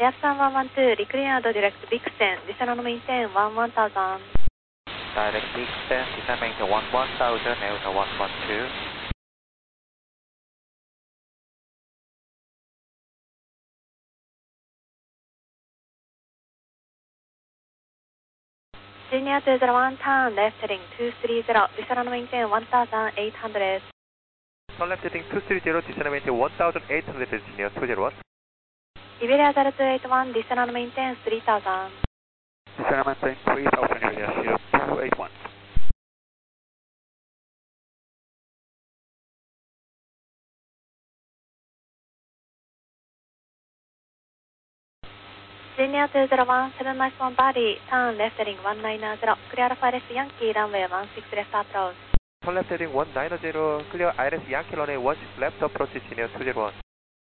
Airsan 112, recleared direct Vixen, descend on maintain 1000. Direct Vixen, descend maintain 1000, Delta 112. Senior 201, turn left heading 230, descend on maintain 1800. Turn left heading 230, descend and maintain 1800, Senior 201. Iberia 0281, descend on maintain 3000. Descend and maintain 3000, Iberia 0281. Senior 201, 791 body, turn left heading 190, clear IRS Yankee, runway 16 left approach. Turn left heading 190, clear IRS Yankee runway 16 left approach, Senior 201.